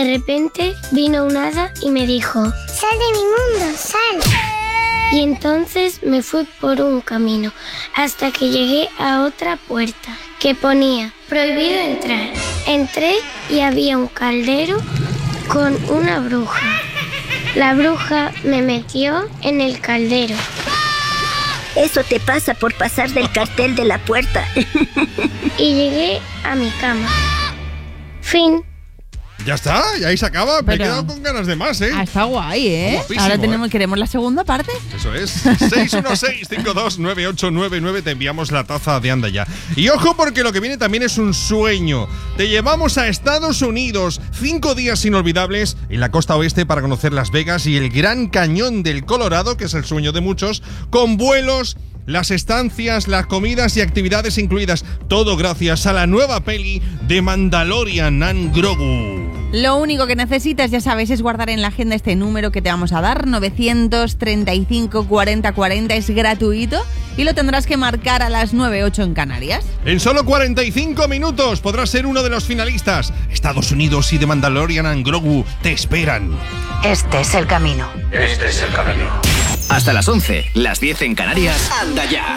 repente vino un hada y me dijo: ¡sal de mi mundo, sal! Y entonces me fui por un camino hasta que llegué a otra puerta que ponía: prohibido entrar. Entré y había un caldero con una bruja. La bruja me metió en el caldero. Eso te pasa por pasar del cartel de la puerta. Y llegué a mi cama. Fin. Ya está, y ahí se acaba. Me he Pero- quedado con ganas de más, ¿eh? Ah, está guay, ¿eh? Guapísimo, Ahora queremos la segunda parte. Eso es. 616-529899. Te enviamos la taza de Anda Ya. Y ojo, porque lo que viene también es un sueño. Te llevamos a Estados Unidos. 5 días inolvidables en la costa oeste para conocer Las Vegas y el Gran Cañón del Colorado, que es el sueño de muchos, con vuelos, las estancias, las comidas y actividades incluidas. Todo gracias a la nueva peli de Mandalorian and Grogu. Lo único que necesitas, ya sabes, es guardar en la agenda este número que te vamos a dar, 935 40 40, es gratuito y lo tendrás que marcar a las 9:08 en Canarias. En solo 45 minutos podrás ser uno de los finalistas. Estados Unidos y The Mandalorian and Grogu te esperan. Este es el camino. Este es el camino. Hasta las 11, las 10 en Canarias. Anda Ya.